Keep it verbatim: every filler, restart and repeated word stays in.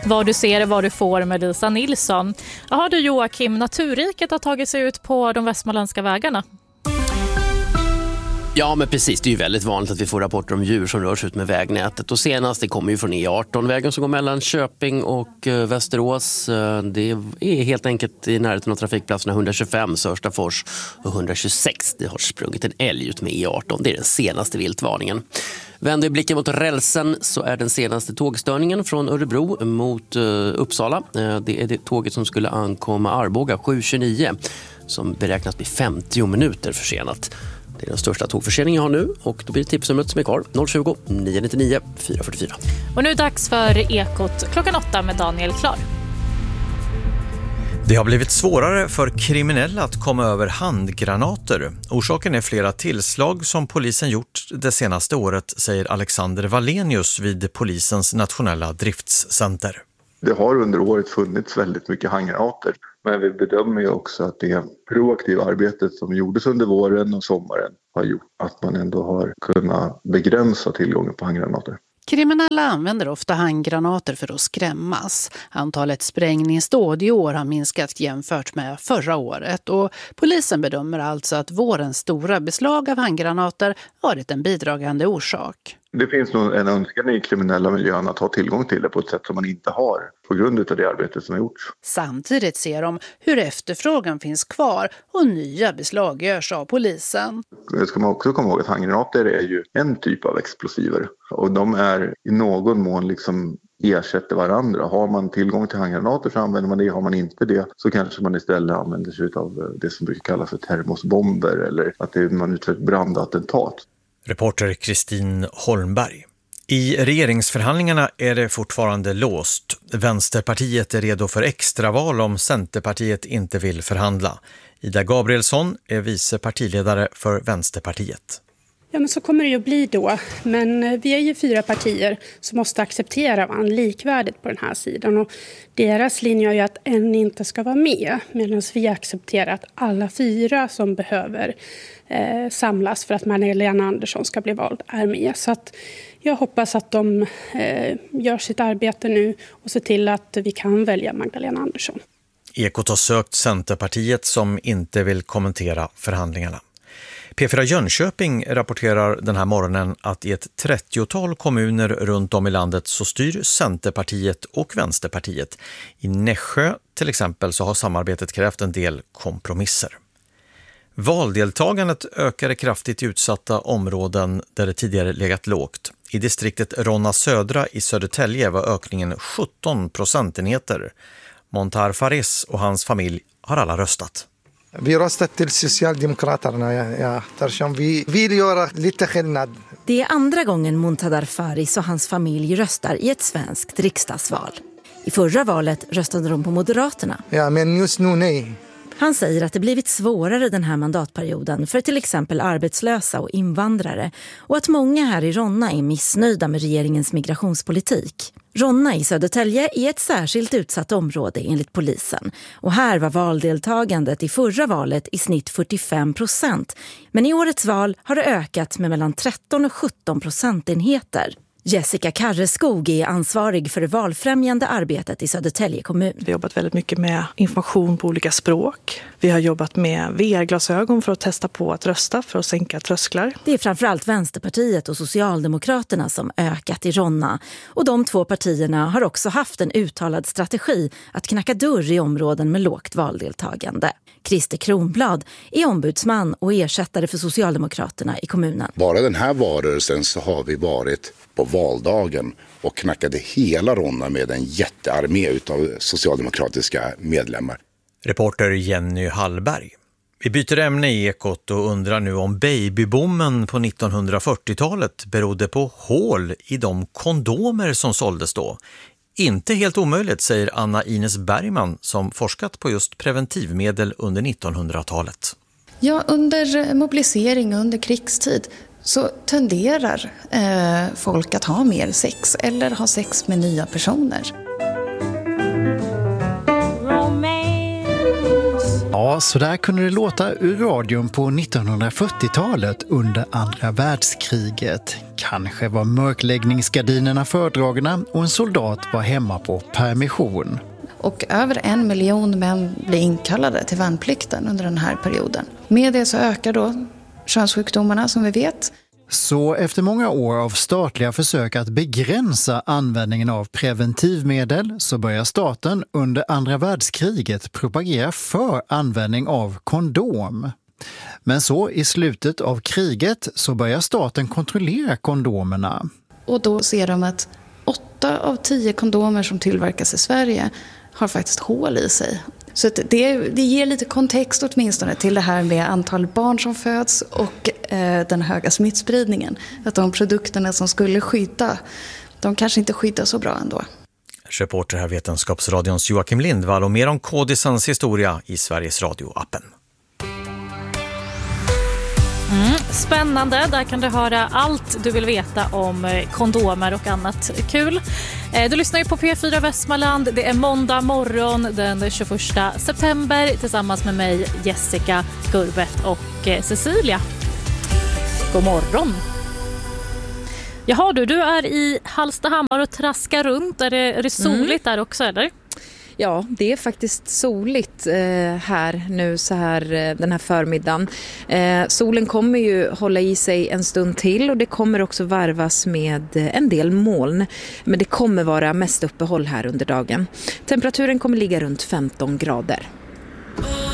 Vad du ser, vad du får med Lisa Nilsson. Jaha du Joakim, naturriket har tagit sig ut på de västmanländska vägarna. Ja, men precis. Det är ju väldigt vanligt att vi får rapporter om djur som rör sig ut med vägnätet. Och senast det kommer ju från E arton, vägen som går mellan Köping och eh, Västerås. Eh, det är helt enkelt i närheten av trafikplatserna etthundratjugofem, Sörstafors och etthundratjugosex. Det har sprungit en älg ut med E arton. Det är den senaste viltvarningen. Vänder blicken mot rälsen så är den senaste tågstörningen från Örebro mot eh, Uppsala. Eh, det är det tåget som skulle ankomma Arboga sju tjugonio som beräknas bli femtio minuter försenat. Det är den största tågförseningen jag har nu och då blir det tipsnumret som är kvar noll tjugo, nio nittionio, fyra fyrtiofyra. Och nu är det dags för Ekot klockan åtta med Daniel Klar. Det har blivit svårare för kriminella att komma över handgranater. Orsaken är flera tillslag som polisen gjort det senaste året, säger Alexander Wallenius vid polisens nationella driftscenter. Det har under året funnits väldigt mycket handgranater, men vi bedömer ju också att det proaktiva arbetet som gjordes under våren och sommaren har gjort att man ändå har kunnat begränsa tillgången på handgranater. Kriminella använder ofta handgranater för att skrämmas. Antalet sprängningsdåd i år har minskat jämfört med förra året och polisen bedömer alltså att vårens stora beslag av handgranater varit en bidragande orsak. Det finns nog en önskan i kriminella miljön att ha tillgång till det på ett sätt som man inte har på grund av det arbete som har gjorts. Samtidigt ser de hur efterfrågan finns kvar och nya beslag görs av polisen. Det ska man också komma ihåg att handgranater är ju en typ av explosiver och de är i någon mån liksom ersätter varandra. Har man tillgång till handgranater så använder man det, har man inte det så kanske man istället använder sig av det som brukar kallas för termosbomber eller att det, man utför ett brandattentat. Reporter Kristin Holmberg. I regeringsförhandlingarna är det fortfarande låst. Vänsterpartiet är redo för extraval om Centerpartiet inte vill förhandla. Ida Gabrielsson är vice partiledare för Vänsterpartiet. Ja, men så kommer det ju att bli då. Men vi är ju fyra partier som måste acceptera varandra likvärdigt på den här sidan. Och deras linje är ju att en inte ska vara med. Medan vi accepterar att alla fyra som behöver eh, samlas för att Magdalena Andersson ska bli vald är med. Så att jag hoppas att de eh, gör sitt arbete nu och ser till att vi kan välja Magdalena Andersson. Ekot har sökt Centerpartiet som inte vill kommentera förhandlingarna. P fyra Jönköping rapporterar den här morgonen att i ett trettiotal kommuner runt om i landet så styr Centerpartiet och Vänsterpartiet. I Nässjö till exempel så har samarbetet krävt en del kompromisser. Valdeltagandet ökade kraftigt i utsatta områden där det tidigare legat lågt. I distriktet Ronna Södra i Södertälje var ökningen sjutton procentenheter. Montar Faris och hans familj har alla röstat. Vi röstat till Socialdemokraterna, ja, ja, eftersom vi vill göra lite skillnad. Det är andra gången Montadar Faris och hans familj röstar i ett svenskt riksdagsval. I förra valet röstade de på Moderaterna. Ja, men just nu nej. Han säger att det blivit svårare den här mandatperioden för till exempel arbetslösa och invandrare och att många här i Ronna är missnöjda med regeringens migrationspolitik. Ronna i Södertälje är ett särskilt utsatt område enligt polisen och här var valdeltagandet i förra valet i snitt fyrtiofem procent. Men i årets val har det ökat med mellan tretton och sjutton procentenheter. Jessica Karreskog är ansvarig för det valfrämjande arbetet i Södertälje kommun. Vi har jobbat väldigt mycket med information på olika språk. Vi har jobbat med V R-glasögon för att testa på att rösta för att sänka trösklar. Det är framförallt Vänsterpartiet och Socialdemokraterna som ökat i Ronna. Och de två partierna har också haft en uttalad strategi att knacka dörr i områden med lågt valdeltagande. Christer Kronblad är ombudsman och ersättare för Socialdemokraterna i kommunen. Bara den här valrörelsen så har vi varit på valdagen och knackade hela Ronna med en jättearmé utav socialdemokratiska medlemmar. Reporter Jenny Hallberg. Vi byter ämne i Ekot och undrar nu om babyboomen på nittonhundrafyrtiotalet berodde på hål i de kondomer som såldes då. Inte helt omöjligt, säger Anna Ines Bergman som forskat på just preventivmedel under nittonhundratalet. Ja, under mobilisering och under krigstid så tenderar eh, folk att ha mer sex eller ha sex med nya personer. Ja, Ja, så där kunde det låta ur radion på nittonhundrafyrtiotalet under andra världskriget. Kanske var mörkläggningsgardinerna fördragna och en soldat var hemma på permission. Och över en miljon män blir inkallade till värnplikten under den här perioden. Med det så ökar då könssjukdomarna som vi vet. Så efter många år av statliga försök att begränsa användningen av preventivmedel så börjar staten under andra världskriget propagera för användning av kondom. Men så i slutet av kriget så börjar staten kontrollera kondomerna. Och då ser de att åtta av tio kondomer som tillverkas i Sverige har faktiskt hål i sig. Så att det, det ger lite kontext åtminstone till det här med antal barn som föds och eh, den höga smittspridningen. Att de produkterna som skulle skydda, de kanske inte skyddar så bra ändå. Reporter här Vetenskapsradions Joakim Lindvall och mer om kodisens historia i Sveriges Radio-appen. Mm, spännande, där kan du höra allt du vill veta om kondomer och annat kul. Du lyssnar ju på P fyra Västmanland, det är måndag morgon den tjugoförsta september tillsammans med mig Jessica Gurbet och Cecilia. God morgon! Jaha du, du är i Hallstahammar och traskar runt, är det, är det soligt mm. där också eller? Ja, det är faktiskt soligt eh, här nu så här eh, den här förmiddagen. Eh, solen kommer ju hålla i sig en stund till och det kommer också varvas med eh, en del moln. Men det kommer vara mest uppehåll här under dagen. Temperaturen kommer ligga runt femton grader.